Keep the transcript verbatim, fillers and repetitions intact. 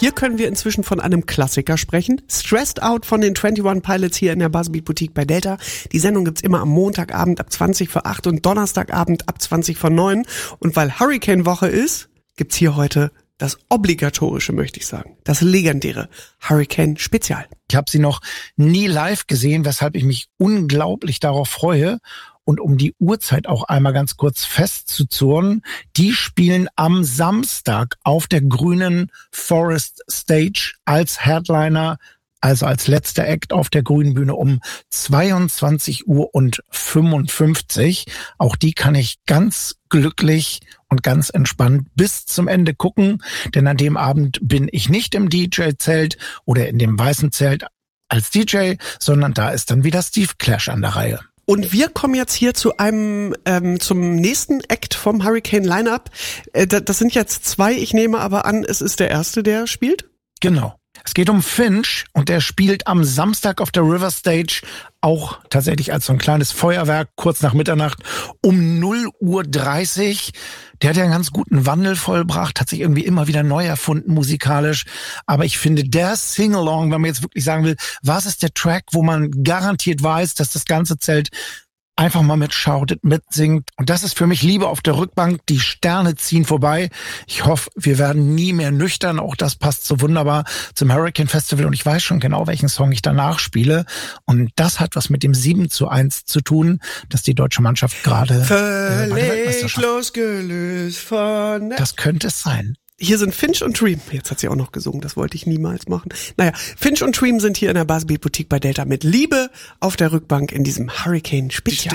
Hier können wir inzwischen von einem Klassiker sprechen. Stressed Out von den einundzwanzig Pilots hier in der Buzzbeat Boutique bei Delta. Die Sendung gibt's immer am Montagabend ab zwanzig vor acht und Donnerstagabend ab zwanzig vor neun. Und weil Hurricane-Woche ist, gibt's hier heute das obligatorische, möchte ich sagen, das legendäre Hurricane-Spezial. Ich habe sie noch nie live gesehen, weshalb ich mich unglaublich darauf freue. Und um die Uhrzeit auch einmal ganz kurz festzuzurren, die spielen am Samstag auf der grünen Forest Stage als Headliner, also als letzter Act auf der grünen Bühne um zweiundzwanzig Uhr fünfundfünfzig. Auch die kann ich ganz glücklich und ganz entspannt bis zum Ende gucken, denn an dem Abend bin ich nicht im D J-Zelt oder in dem weißen Zelt als D J, sondern da ist dann wieder Steve Clash an der Reihe. Und wir kommen jetzt hier zu einem, ähm, zum nächsten Act vom Hurricane Lineup. Äh, das sind jetzt zwei, ich nehme aber an, es ist der erste, der spielt? Genau. Es geht um Finch und der spielt am Samstag auf der River Stage auch tatsächlich als so ein kleines Feuerwerk kurz nach Mitternacht um null Uhr dreißig. Der hat ja einen ganz guten Wandel vollbracht, hat sich irgendwie immer wieder neu erfunden musikalisch. Aber ich finde, der Sing-Along, wenn man jetzt wirklich sagen will, was ist der Track, wo man garantiert weiß, dass das ganze Zelt einfach mal mitschautet, mitsingt. Und das ist für mich Liebe auf der Rückbank. Die Sterne ziehen vorbei. Ich hoffe, wir werden nie mehr nüchtern. Auch das passt so wunderbar zum Hurricane Festival. Und ich weiß schon genau, welchen Song ich danach spiele. Und das hat was mit dem sieben zu eins zu tun, dass die deutsche Mannschaft gerade völlig äh, losgelöst von... Das könnte es sein. Hier sind Finch und Dream. Jetzt hat sie auch noch gesungen, das wollte ich niemals machen. Naja, Finch und Dream sind hier in der Buzzbeat Boutique bei Delta mit Liebe auf der Rückbank in diesem Hurricane Spezial.